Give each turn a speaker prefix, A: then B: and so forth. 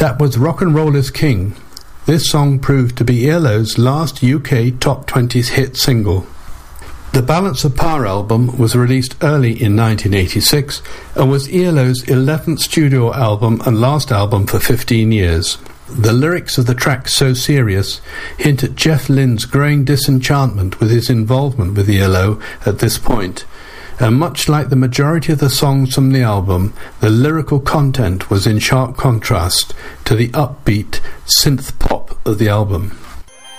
A: That was Rock and Roll is King. This song proved to be ELO's last UK Top 20s hit single. The Balance of Power album was released early in 1986 and was ELO's 11th studio album and last album for 15 years. The lyrics of the track So Serious hint at Jeff Lynne's growing disenchantment with his involvement with ELO at this point, and much like the majority of the songs from the album, the lyrical content was in sharp contrast to the upbeat synth pop of the album.